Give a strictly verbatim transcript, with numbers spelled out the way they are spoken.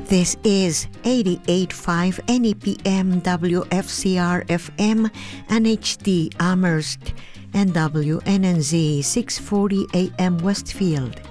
This is eighty-eight point five N E P M W F C R F M and H D Amherst and W N N Z six forty A M Westfield.